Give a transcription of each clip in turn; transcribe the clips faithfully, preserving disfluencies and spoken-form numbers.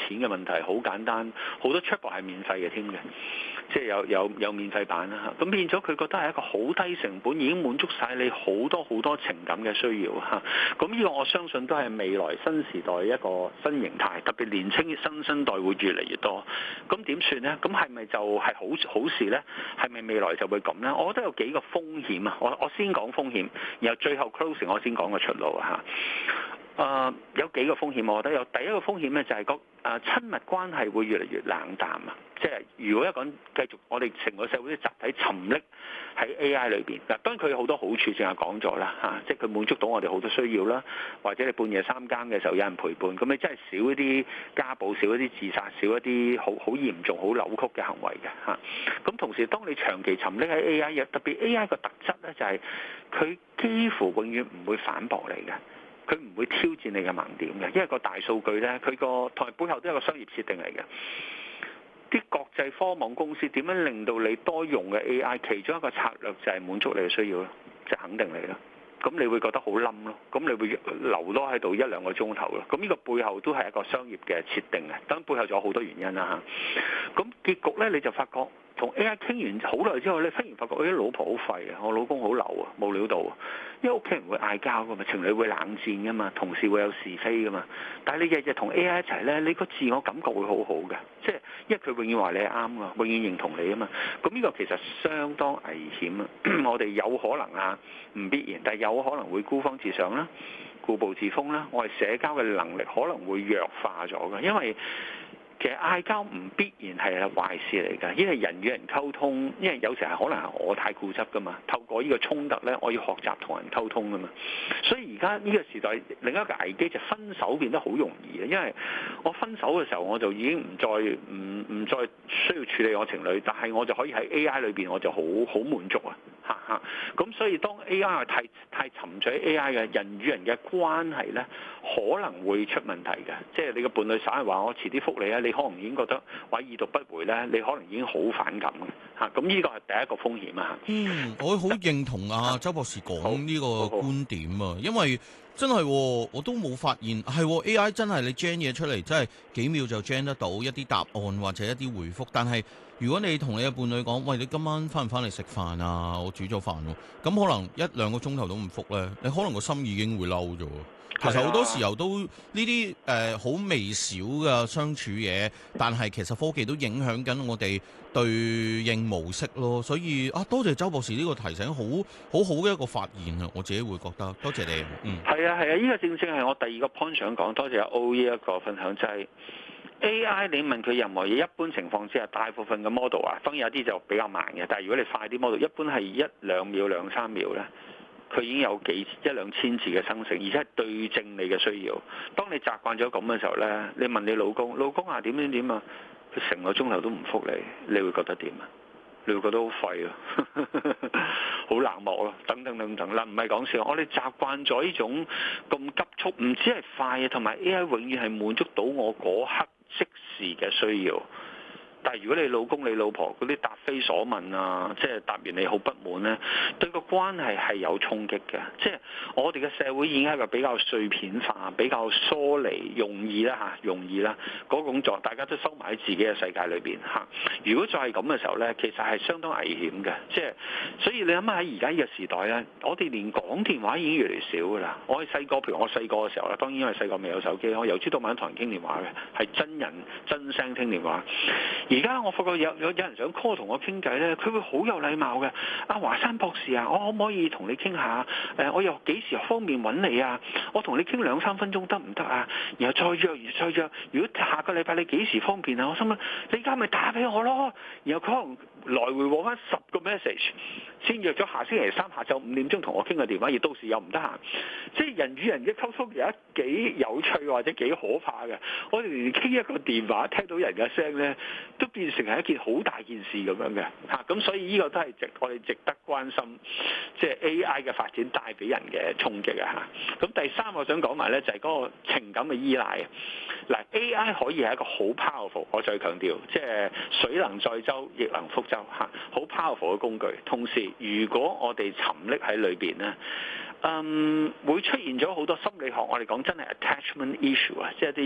錢嘅問題，好簡單，好多 chatbot 係免費嘅添嘅，即係有有有免費版啦嚇。咁變咗佢覺得係一個好低成本，已經滿足晒你好多好多情感嘅需要嚇。咁呢個我相信都係未來新時代一個新形態，特別年青新生代會越嚟越多。咁點算呢？咁係咪就係好好事呢？係咪未來就會咁呢？我覺得有幾個風險啊！我我先講風險，然後最後 closing 我先講個出路啊嚇。誒有幾個風險，我覺得有第一個風險咧就係個誒親密關係會越嚟越冷淡啊！即係如果一個人繼續我哋成個社會啲集體沉溺喺 A I 裏邊，嗱當然佢有好多好處，正係講咗啦嚇，即係佢滿足到我哋好多需要啦，或者你半夜三更嘅時候有人陪伴，咁你真係少一啲家暴，少一啲自殺，少一啲好好嚴重、好扭曲嘅行為嘅嚇。咁同時，當你長期沉溺喺 A I，特別 A I 個特質咧就係佢幾乎永遠唔會反駁你嘅。佢唔會挑戰你嘅盲點嘅，因為個大數據咧，佢個同埋背後都有個商業設定嚟嘅。啲國際科網公司點樣令到你多用嘅 A I？ 其中一個策略就係滿足你嘅需要咯，就肯定你咯。咁你會覺得好冧咯，咁你會留多喺度一兩個鐘頭咯。咁呢個背後都係一個商業嘅設定嘅，當然背後仲有好多原因啦嚇。咁結局咧，你就發覺同 A I 傾完好耐之後咧，忽然發覺我啲老婆好廢啊，我老公好流啊，冇料到啊。因為屋企人會嗌交噶嘛，情侶會冷戰噶嘛，同事會有是非噶嘛。但係你日日同 A I 一齊咧，你個自我感覺會好好嘅，即係因為佢永遠話你係啱啊，永遠認同你啊嘛。咁呢個其實相當危險啊！我哋有可能啊，唔必然，但係有可能會孤芳自賞啦，固步自封啦。我哋社交嘅能力可能會弱化咗嘅，因為其實嗌交唔必然係壞事嚟㗎，因為人與人溝通，因為有時係可能係我太固執㗎嘛。透過呢個衝突咧，我要學習同人溝通㗎嘛。所以而家呢個時代另一個危機就分手變得好容易啊，因為我分手嘅時候我就已經唔再唔唔再需要處理我情侶，但係我就可以喺 A I 裏邊我就好好滿足啊！嚇嚇，咁所以當 A I 太太沉醉喺 A I 嘅人與人嘅關係咧，可能會出問題嘅。即係你嘅伴侶稍係話我遲啲覆你啊，你可能已經覺得話已讀不回咧，你可能已經好反感嘅嚇。咁呢個係第一個風險啊。 嗯，我好認同啊周博士講呢個觀點啊，因為真係、哦、我都冇發現係、哦、A I 真係你 gen 嘢出嚟，真係幾秒就 gen 得到一啲答案或者一啲回覆，但係如果你同你嘅伴侶講，喂，你今晚翻唔翻嚟食飯啊？我煮咗飯喎，咁可能一兩個鐘頭都唔覆咧，你可能個心已經會嬲咗。其實好多時候都呢啲誒好微小嘅相處嘢，但係其實科技都影響緊我哋對應模式咯。所以啊，多謝周博士呢個提醒，好好好嘅一個發現啊！我自己會覺得，多謝你。嗯， 係啊係啊，呢、這個正正係我第二個 point 想講。多謝阿 O 呢一個分享，就係、是、A I 你問佢任何嘢，一般情況之下，大部分嘅 model 啊，當然有啲就比較慢嘅，但係如果你快啲 model，一般係一兩秒兩三秒咧。佢已經有幾一兩千字嘅生成，而且係對正你嘅需要。當你習慣咗咁嘅時候呢，你問你老公，老公啊點點點啊，佢成個鐘頭都唔覆你，你會覺得點啊？你會覺得好廢啊，好冷漠咯，等等等等嗱，唔係講笑，我哋習慣咗呢種咁急促，唔止係快啊，同埋 A I 永遠係滿足到我嗰刻即時嘅需要。但係如果你老公你老婆嗰啲答非所問啊，即係答完你好不滿咧，對個關係係有衝擊嘅。即係我哋嘅社會已經係一個比較碎片化、比較疏離、容易啦嚇，容易啦嗰種狀，大家都收埋喺自己嘅世界裏邊嚇。如果再係咁嘅時候咧，其實係相當危險嘅。即係所以你諗下喺而家呢個時代咧，我哋連講電話已經越嚟越少㗎啦。我係細個，譬如我細個嘅時候啦，當然因為細個未有手機，我由朝到晚同人傾電話嘅，係真人真聲傾電話。而家我發覺有有有人想 call 同我傾偈咧，佢會好有禮貌嘅。阿華山博士啊，我可唔可以同你傾下？誒，我又幾時方便揾你啊？我同你傾兩三分鐘得唔得啊？然後再約，然後再約。如果下個禮拜你幾時方便啊？我心諗你而家咪打俾我咯。然後佢可能來回往翻十個 message，先約咗下星期三下晝五點鐘同我傾個電話，而到時又唔得閒。即係人與人嘅溝通有一幾有趣或者幾可怕嘅。我哋連傾一個電話聽到人嘅聲咧，都變成係一件好大件事咁樣嘅嚇，咁所以呢個都係值我哋值得關心，即係 A I 嘅發展帶俾人嘅衝擊啊嚇。咁第三我想講埋咧就係嗰個情感嘅依賴啊。嗱 A I 可以係一個好 powerful，我再強調，即係水能載舟，亦能覆舟嚇，好 powerful 嘅工具。同時，如果我哋沉溺喺裏邊咧，嗯，會出現咗好多心理學，我哋講真係 attachment issue 啊，即係啲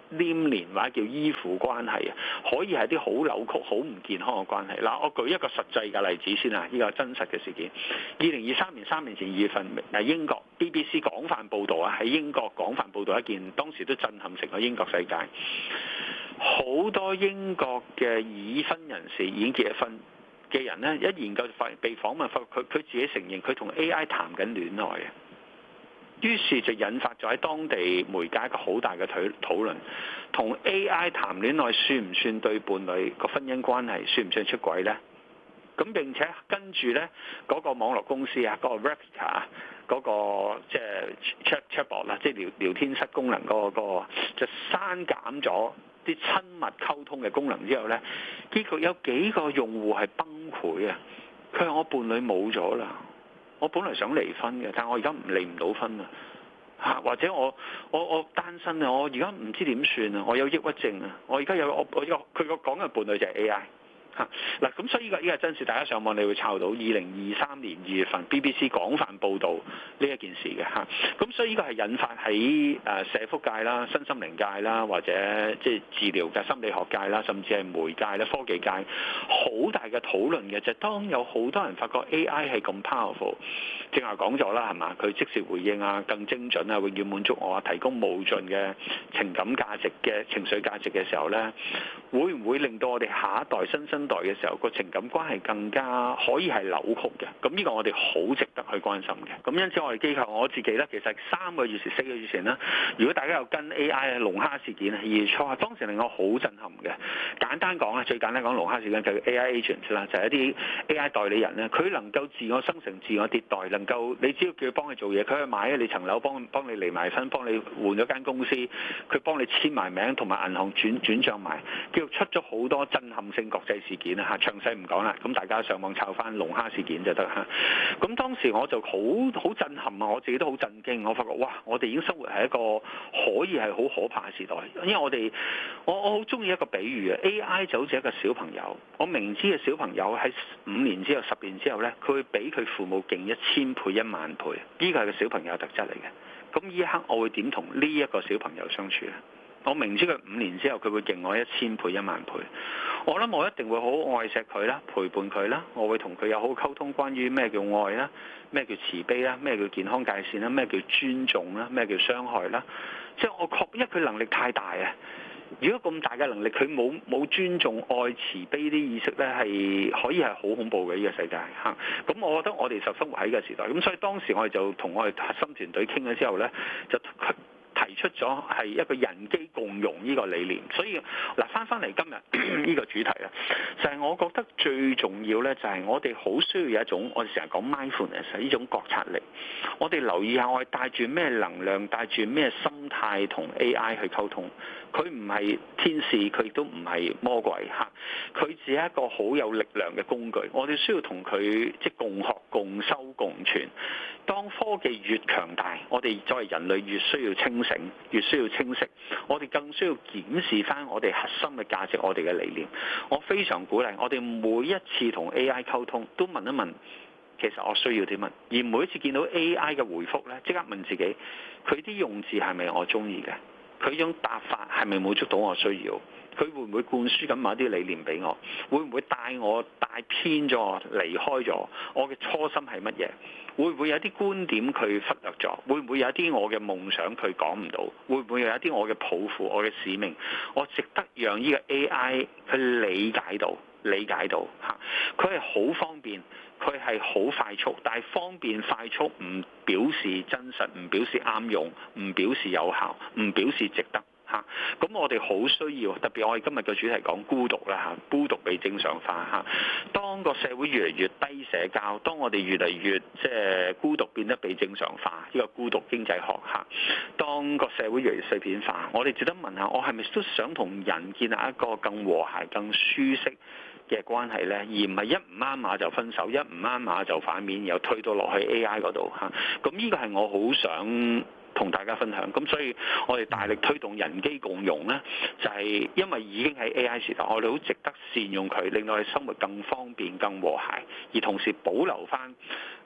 黏連或者叫依附關係啊，可以係啲好扭曲、好唔健康嘅關係。嗱，我舉一個實際嘅例子先啊，呢個真實嘅事件。二零二三年三年前二月份，誒英國 B B C 廣泛報導啊，喺英國廣泛報導一件當時都震撼成個英國世界。好多英國嘅已婚人士已經結咗婚嘅人呢，一研究發被訪問發覺佢佢自己承認佢同 A I 談緊戀愛嘅。於是就引發咗喺當地媒介一個好大嘅討討論，同 A I 談戀愛算唔算對伴侶個婚姻關係算唔算出軌呢？咁並且跟住呢嗰個網絡公司啊，嗰個 Replika 嗰個即係 chat chatbot 啦，即係聊聊天室功能嗰個嗰個就刪減咗啲親密溝通嘅功能之後呢，結果有幾個用戶係崩潰啊！佢話我伴侶冇咗啦。我本來想離婚嘅，但係我而家唔離唔到婚啊！嚇，或者我我我單身啊，我而家唔知點算啊！我有抑鬱症啊！我而家有我我依個佢個講嘅伴侶就係 A I 嚇嗱，咁所以呢個呢個真事，大家上網你會抄到二零二三年二月份 B B C 廣泛報導呢一件事嘅嚇，咁所以呢個係引發喺誒社福界啦、身心靈界啦，或者即係治療嘅心理學界啦，甚至係媒介啦、科技界好大嘅討論嘅，就係當有好多人發覺 A I 係咁 powerful， 正話講咗啦係嘛，佢即時回應啊，更精準啊，永遠滿足我啊，提供無盡嘅情感價值嘅情緒價值嘅時候咧，會唔會令到我哋下一代新生代嘅時候個情感關係更加可以係扭曲嘅？咁呢個我哋好值得去關心嘅。咁因此我哋機構我自己咧，其實三個月前、四個月前啦，如果大家有跟 A I 龍蝦事件啊，二月初啊，當時令我好震撼嘅。簡單講啊，最簡單講龍蝦事件就係 A I agent 啦，就係一啲 A I 代理人咧，佢能夠自我生成、自我迭代，能夠你只要叫佢幫佢做嘢，佢去買你層樓，幫幫你離埋婚，幫你換咗間公司，佢幫你簽埋名，同埋銀行轉轉帳埋，叫出咗好多震撼性國際事件啊！嚇，詳細唔講啦，咁大家上網抄翻龍蝦事件就得嚇。咁當時我就好好震撼啊！我自己都好震驚，我發覺哇，我哋已經生活喺一個可以係好可怕嘅時代，因為我哋我我好中意一個比喻啊 ，A I 就好似一個小朋友，我明知嘅小朋友喺五年之後、十年之後呢，佢會比佢父母勁一千倍、一萬倍，呢個係個小朋友嘅特質嚟嘅。咁呢一刻我會點同呢一個小朋友相處咧？我明知佢五年之後佢會勁我一千倍、一萬倍，我諗我一定會好愛錫佢啦，陪伴佢啦，我會同佢有好溝通，關於咩叫愛啦，咩叫慈悲啦，咩叫健康界線啦，咩叫尊重啦，咩叫傷害啦。即係我確，因為佢能力太大啊！如果咁大嘅能力，佢冇冇尊重、愛、慈悲啲意識咧，係可以係好恐怖嘅呢個世界嚇。咁我覺得我哋就生活喺呢個時代，咁所以當時我哋就同我哋核心團隊傾咗之後咧，就提出咗係一個人機共融呢個理念，所以嗱翻翻嚟今日呢個主題啊，就係我覺得最重要咧，就係我哋好需要有一種我哋成日講 mindfulness 呢種覺察力，我哋留意下我哋帶住咩能量、帶住咩心態同 A I 去溝通，佢唔係天使，佢亦都唔係魔鬼嚇，佢只係一個好有力量嘅工具，我哋需要同佢即係共學、共修、共存。當科技越強大，我哋作為人類越需要清醒，越需要清晰。我哋更需要檢視翻我哋核心嘅價值，我哋嘅理念。我非常鼓勵我哋每一次同 A I 溝通，都問一問，其實我需要啲乜？而每一次見到 A I 嘅回覆咧，即刻問自己，佢啲用字係咪我中意嘅？佢種答法係咪滿足到我需要？佢會唔會灌輸緊某啲理念俾我？會唔會帶我帶偏咗我離開咗？我嘅初心係乜嘢？會唔會有啲觀點佢忽略咗？會唔會有啲我嘅夢想佢講唔到？會唔會有一啲我嘅抱負、我嘅使命？我值得讓呢個 A I 去理解到、理解到嚇。佢係好方便，佢係好快速，但係方便快速唔表示真實，唔表示啱用，唔表示有效，唔表示值得。嚇，咁我哋好需要，特別我哋今日嘅主題講孤獨啦嚇，孤獨被正常化嚇。當個社會越嚟越低社交，當我哋越嚟越即係孤獨變得被正常化，呢個孤獨經濟學嚇。當個社會越嚟越碎片化，我哋值得問下，我係咪都想同人建立一個更和諧、更舒適嘅關係呢？而唔係一唔啱碼就分手，一唔啱碼就反面，又推到落去 A I 嗰度嚇。咁呢個係我好想同大家分享，咁所以我哋大力推動人機共融呢，就係因為已經喺 A I 時代，我哋好值得善用佢，令到我哋生活更方便、更和諧，而同時保留翻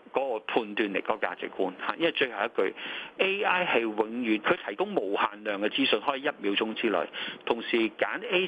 嗰個判斷力、嗰個價值觀嚇。因為最後一句 A I 係永遠佢提供無限量嘅資訊，可以一秒鐘之內，同時揀 A